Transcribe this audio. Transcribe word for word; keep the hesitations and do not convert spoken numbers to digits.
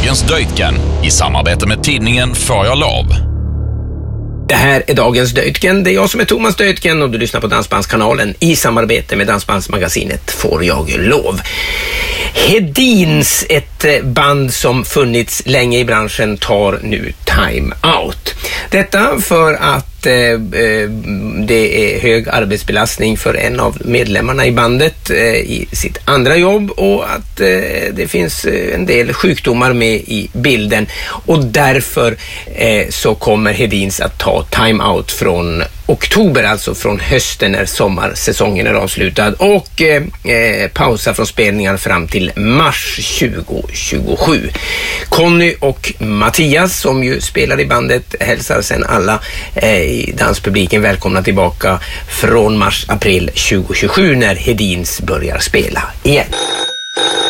dagens Döjtgen i samarbete med tidningen Får jag lov. Det här är dagens Döjtgen. Det är jag som är Thomas Döjtgen och du lyssnar på Dansbandskanalen i samarbete med Dansbandsmagasinet Får jag lov. Hedins, ett band som funnits länge i branschen, tar nu time out. Detta för att eh, det är hög arbetsbelastning för en av medlemmarna i bandet eh, i sitt andra jobb och att eh, det finns en del sjukdomar med i bilden och därför eh, så kommer Hedins att ta time out från oktober, alltså från hösten när sommarsäsongen är avslutad och eh, pausa från spelningar fram till mars tjugo tjugosju. Conny och Mattias som ju spelar i bandet hälsar sedan alla eh, i danspubliken välkomna tillbaka från mars-april tjugo tjugosju när Hedins börjar spela igen.